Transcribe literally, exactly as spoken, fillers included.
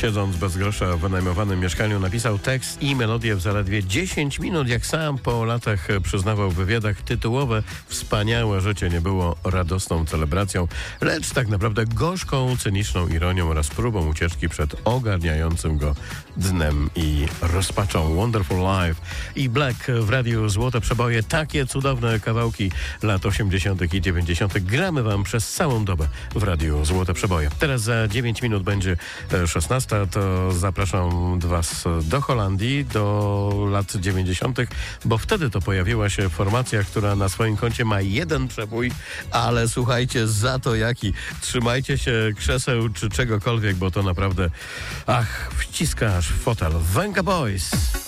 siedząc bez grosza w wynajmowanym mieszkaniu, napisał tekst i melodię w zaledwie dziesięć minut. Jak sam po latach przyznawał w wywiadach, tytułowe Wspaniałe życie nie było radosną celebracją, lecz tak naprawdę gorzką, cyniczną ironią oraz próbą ucieczki przed ogarniającym go dnem i rozpaczą. Wonderful Life i Black w radiu Złote Przeboje. Takie cudowne kawałki lat osiemdziesiątych i dziewięćdziesiątych gramy wam przez całą dobę w radiu Złote Przeboje. Teraz za dziewięć minut będzie szesnasta, to zapraszam was do Holandii, do lat dziewięćdziesiątych, bo wtedy to pojawiła się formacja, która na swoim koncie ma jeden przebój, ale słuchajcie, za to jaki. Trzymajcie się krzeseł czy czegokolwiek, bo to naprawdę, ach, wciska aż w fotel. Venga Boys!